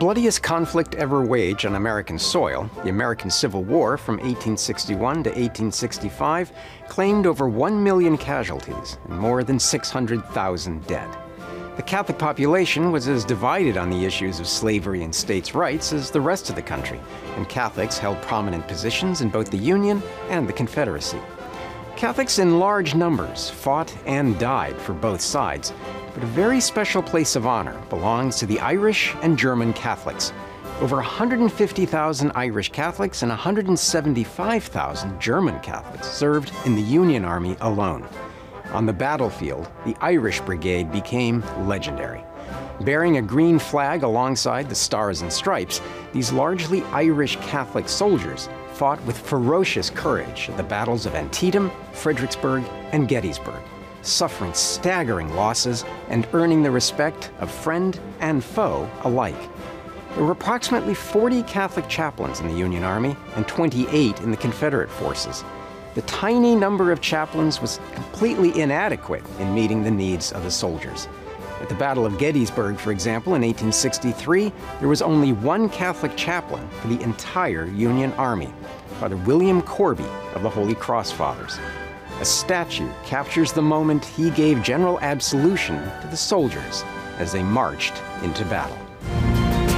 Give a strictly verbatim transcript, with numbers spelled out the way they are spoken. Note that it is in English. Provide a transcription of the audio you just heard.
bloodiest conflict ever waged on American soil, the American Civil War from eighteen sixty-one to eighteen sixty-five, claimed over one million casualties and more than six hundred thousand dead. The Catholic population was as divided on the issues of slavery and states' rights as the rest of the country, and Catholics held prominent positions in both the Union and the Confederacy. Catholics in large numbers fought and died for both sides, but a very special place of honor belongs to the Irish and German Catholics. Over one hundred fifty thousand Irish Catholics and one hundred seventy-five thousand German Catholics served in the Union Army alone. On the battlefield, the Irish Brigade became legendary. Bearing a green flag alongside the Stars and Stripes, these largely Irish Catholic soldiers fought with ferocious courage at the battles of Antietam, Fredericksburg, and Gettysburg, suffering staggering losses and earning the respect of friend and foe alike. There were approximately forty Catholic chaplains in the Union Army and twenty-eight in the Confederate forces. The tiny number of chaplains was completely inadequate in meeting the needs of the soldiers. At the Battle of Gettysburg, for example, in eighteen sixty-three, there was only one Catholic chaplain for the entire Union Army, Father William Corby of the Holy Cross Fathers. A statue captures the moment he gave general absolution to the soldiers as they marched into battle.